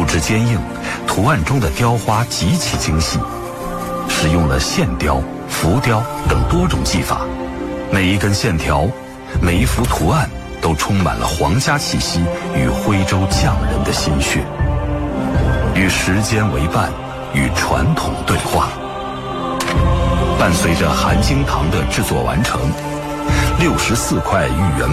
质坚硬，图案中的雕花极其精细，使用了线雕、浮雕等多种技法，每一根线条，每一幅图案都充满了皇家气息与徽州匠人的心血，与时间为伴，与传统对话。伴随着含金堂的制作完成，64块豫园